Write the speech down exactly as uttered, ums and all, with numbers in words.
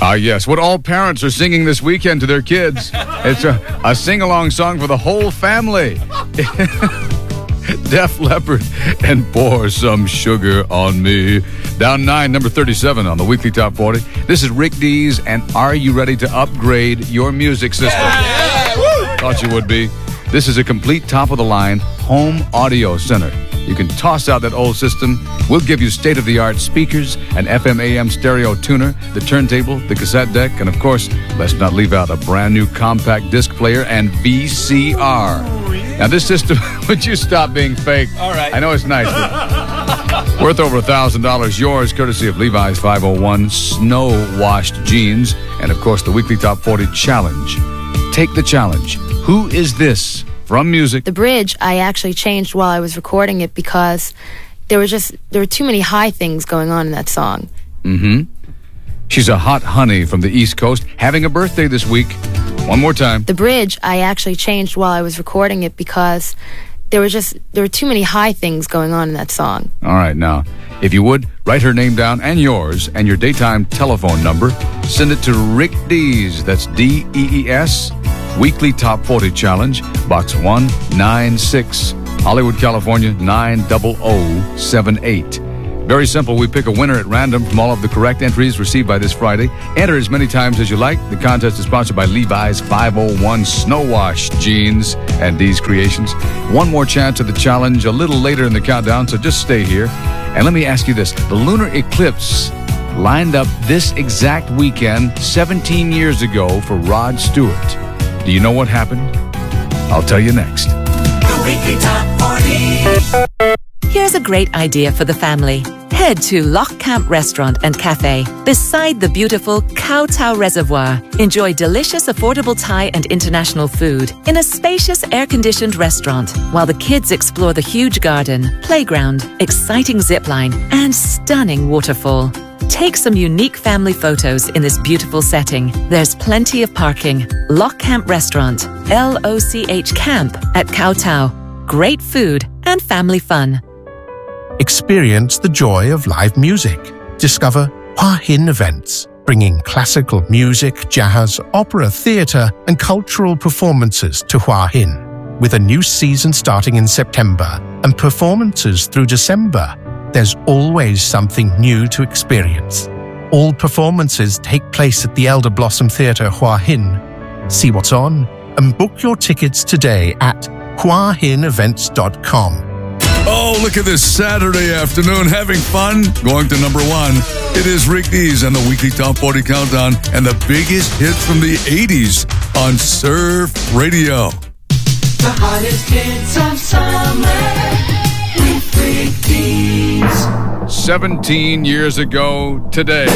Ah, yes. What all parents are singing this weekend to their kids. It's a, a sing-along song for the whole family. Def Leppard and Pour Some Sugar on Me. Down nine, number thirty-seven on the Weekly Top forty. This is Rick Dees, and are you ready to upgrade your music system? Yeah, yeah. Thought you would be. This is a complete top-of-the-line home audio center. You can toss out that old system. We'll give you state-of-the-art speakers, an F M A M stereo tuner, the turntable, the cassette deck, and of course, let's not leave out a brand new compact disc player and V C R. Now this system, would you stop being fake? All right. I know it's nice, but worth over a thousand dollars. Yours, courtesy of Levi's five oh one snow-washed jeans, and of course the Weekly Top forty Challenge. Take the challenge. Who is this? From music. The bridge I actually changed while I was recording it because there were just there were too many high things going on in that song. Mm-hmm. She's a hot honey from the East Coast, having a birthday this week. One more time. The bridge I actually changed while I was recording it because there were just there were too many high things going on in that song. All right, now, if you would, write her name down and yours and your daytime telephone number. Send it to Rick Dees. That's D E E S. Weekly Top forty Challenge, Box one ninety-six, Hollywood, California, nine zero zero seven eight. Very simple. We pick a winner at random from all of the correct entries received by this Friday. Enter as many times as you like. The contest is sponsored by Levi's five oh one Snow Wash Jeans and Dees Creations. One more chance at the challenge a little later in the countdown, so just stay here. And let me ask you this. The lunar eclipse lined up this exact weekend seventeen years ago for Rod Stewart. Do you know what happened? I'll tell you next. The Weekly Top forty. Here's a great idea for the family. Head to Loch Camp Restaurant and Cafe beside the beautiful Kowtow Reservoir. Enjoy delicious, affordable Thai and international food in a spacious, air-conditioned restaurant while the kids explore the huge garden, playground, exciting zipline, and stunning waterfall. Take some unique family photos in this beautiful setting. There's plenty of parking. Loch Camp Restaurant, L O C H Camp at Kowtow. Great food and family fun. Experience the joy of live music. Discover Hua Hin Events, bringing classical music, jazz, opera, theatre and cultural performances to Hua Hin. With a new season starting in September and performances through December, there's always something new to experience. All performances take place at the Elder Blossom Theatre Hua Hin. See what's on and book your tickets today at hua hin events dot com. Oh, look at this Saturday afternoon. Having fun? Going to number one. It is Rick Dees and the Weekly Top forty Countdown and the biggest hits from the eighties on Surf Radio. The hottest hits of summer with Rick Dees. seventeen years ago today,